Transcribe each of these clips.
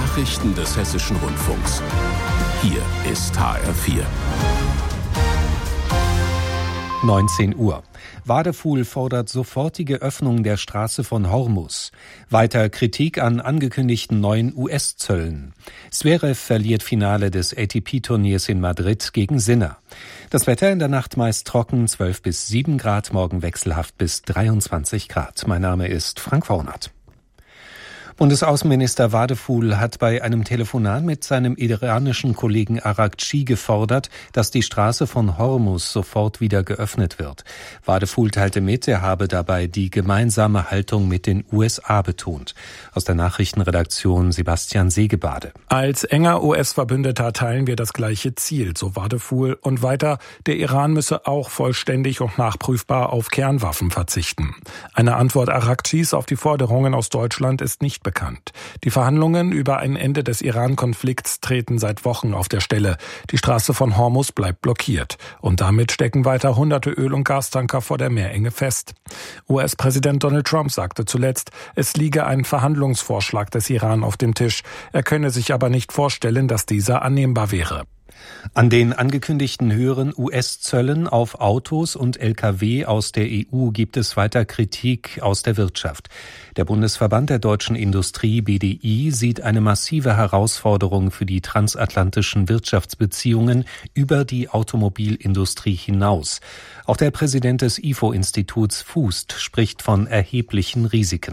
Nachrichten des Hessischen Rundfunks. Hier ist HR4. 19 Uhr. Wadefuhl fordert sofortige Öffnung der Straße von Hormuz. Weiter Kritik an angekündigten neuen US-Zöllen. Zverev verliert Finale des ATP-Turniers in Madrid gegen Sinner. Das Wetter in der Nacht meist trocken, 12 bis 7 Grad, morgen wechselhaft bis 23 Grad. Mein Name ist Frank Vornert. Bundesaußenminister Wadefuhl hat bei einem Telefonat mit seinem iranischen Kollegen Araghchi gefordert, dass die Straße von Hormuz sofort wieder geöffnet wird. Wadefuhl teilte mit, er habe dabei die gemeinsame Haltung mit den USA betont. Aus der Nachrichtenredaktion Sebastian Segebade. Als enger US-Verbündeter teilen wir das gleiche Ziel, so Wadefuhl. Und weiter, der Iran müsse auch vollständig und nachprüfbar auf Kernwaffen verzichten. Eine Antwort Araghchis auf die Forderungen aus Deutschland ist nicht bekannt. Die Verhandlungen über ein Ende des Iran-Konflikts treten seit Wochen auf der Stelle. Die Straße von Hormuz bleibt blockiert. Und damit stecken weiter hunderte Öl- und Gastanker vor der Meerenge fest. US-Präsident Donald Trump sagte zuletzt, es liege ein Verhandlungsvorschlag des Iran auf dem Tisch. Er könne sich aber nicht vorstellen, dass dieser annehmbar wäre. An den angekündigten höheren US-Zöllen auf Autos und Lkw aus der EU gibt es weiter Kritik aus der Wirtschaft. Der Bundesverband der deutschen Industrie BDI sieht eine massive Herausforderung für die transatlantischen Wirtschaftsbeziehungen über die Automobilindustrie hinaus. Auch der Präsident des IFO-Instituts Fußt spricht von erheblichen Risiken.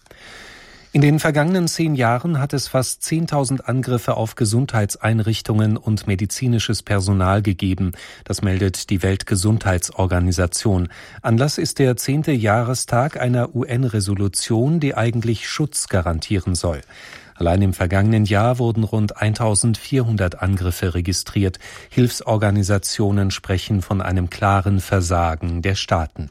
In den vergangenen 10 Jahren hat es fast 10.000 Angriffe auf Gesundheitseinrichtungen und medizinisches Personal gegeben. Das meldet die Weltgesundheitsorganisation. Anlass ist der 10. Jahrestag einer UN-Resolution, die eigentlich Schutz garantieren soll. Allein im vergangenen Jahr wurden rund 1.400 Angriffe registriert. Hilfsorganisationen sprechen von einem klaren Versagen der Staaten.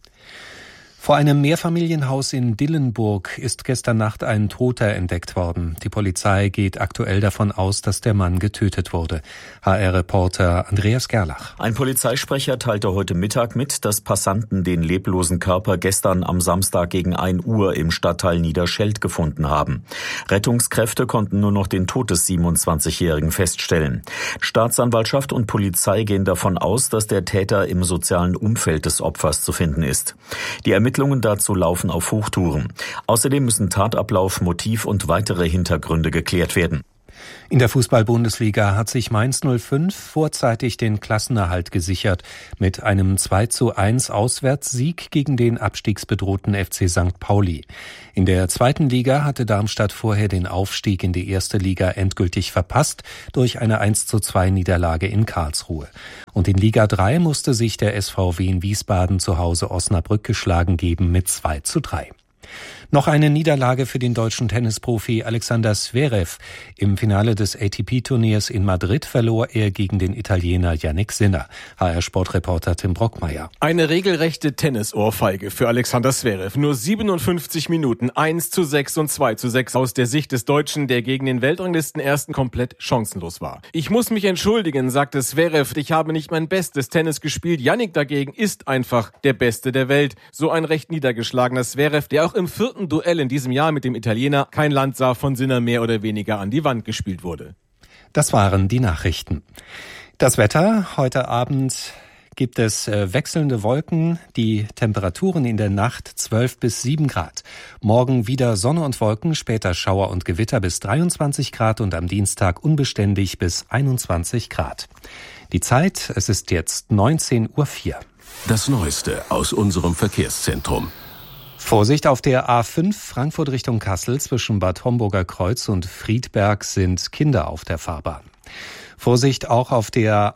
Vor einem Mehrfamilienhaus in Dillenburg ist gestern Nacht ein Toter entdeckt worden. Die Polizei geht aktuell davon aus, dass der Mann getötet wurde. HR-Reporter Andreas Gerlach. Ein Polizeisprecher teilte heute Mittag mit, dass Passanten den leblosen Körper gestern am Samstag gegen 1 Uhr im Stadtteil Niederscheld gefunden haben. Rettungskräfte konnten nur noch den Tod des 27-Jährigen feststellen. Staatsanwaltschaft und Polizei gehen davon aus, dass der Täter im sozialen Umfeld des Opfers zu finden ist. Die Ermittlungen dazu laufen auf Hochtouren. Außerdem müssen Tatablauf, Motiv und weitere Hintergründe geklärt werden. In der Fußball-Bundesliga hat sich Mainz 05 vorzeitig den Klassenerhalt gesichert mit einem 2:1 Auswärtssieg gegen den abstiegsbedrohten FC St. Pauli. In der zweiten Liga hatte Darmstadt vorher den Aufstieg in die erste Liga endgültig verpasst durch eine 1:2 Niederlage in Karlsruhe. Und in Liga 3 musste sich der SVW in Wiesbaden zu Hause Osnabrück geschlagen geben mit 2:3. Noch eine Niederlage für den deutschen Tennisprofi Alexander Zverev. Im Finale des ATP-Turniers in Madrid verlor er gegen den Italiener Jannik Sinner. HR-Sportreporter Tim Brockmeier. Eine regelrechte Tennisohrfeige für Alexander Zverev. Nur 57 Minuten, 1:6 und 2:6 aus der Sicht des Deutschen, der gegen den Weltranglisten-Ersten komplett chancenlos war. Ich muss mich entschuldigen, sagte Zverev. Ich habe nicht mein bestes Tennis gespielt. Jannik dagegen ist einfach der Beste der Welt. So ein recht niedergeschlagener Zverev, der auch im 4. Duell in diesem Jahr mit dem Italiener kein Land sah, von Sinner mehr oder weniger an die Wand gespielt wurde. Das waren die Nachrichten. Das Wetter. Heute Abend gibt es wechselnde Wolken, die Temperaturen in der Nacht 12 bis 7 Grad. Morgen wieder Sonne und Wolken, später Schauer und Gewitter bis 23 Grad und am Dienstag unbeständig bis 21 Grad. Die Zeit, es ist jetzt 19:04 Uhr. Das Neueste aus unserem Verkehrszentrum. Vorsicht auf der A5 Frankfurt Richtung Kassel zwischen Bad Homburger Kreuz und Friedberg sind Kinder auf der Fahrbahn. Vorsicht auch auf der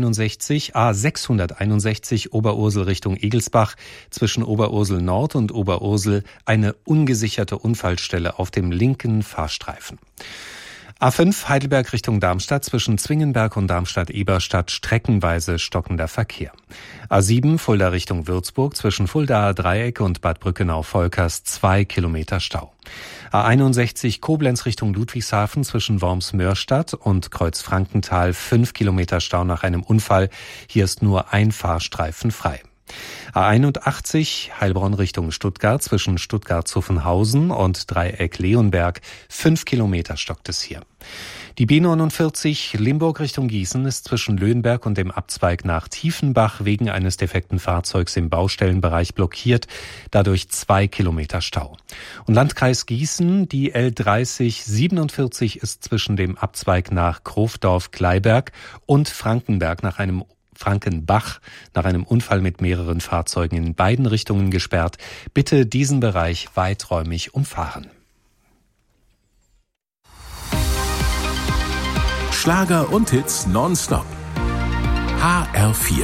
A661 Oberursel Richtung Egelsbach zwischen Oberursel Nord und Oberursel eine ungesicherte Unfallstelle auf dem linken Fahrstreifen. A5 Heidelberg Richtung Darmstadt zwischen Zwingenberg und Darmstadt-Eberstadt streckenweise stockender Verkehr. A7 Fulda Richtung Würzburg zwischen Fuldaer Dreieck und Bad Brückenau-Volkers 2 Kilometer Stau. A61 Koblenz Richtung Ludwigshafen zwischen Worms-Mörstadt und Kreuz-Frankenthal 5 Kilometer Stau nach einem Unfall. Hier ist nur ein Fahrstreifen frei. A81 Heilbronn Richtung Stuttgart zwischen Stuttgart-Zuffenhausen und Dreieck Leonberg. 5 Kilometer stockt es hier. Die B49 Limburg Richtung Gießen ist zwischen Löhnberg und dem Abzweig nach Tiefenbach wegen eines defekten Fahrzeugs im Baustellenbereich blockiert. Dadurch 2 Kilometer Stau. Und Landkreis Gießen, die L3047 ist zwischen dem Abzweig nach Krofdorf-Kleiberg und Frankenbach nach einem Unfall mit mehreren Fahrzeugen in beiden Richtungen gesperrt. Bitte diesen Bereich weiträumig umfahren. Schlager und Hits nonstop. HR4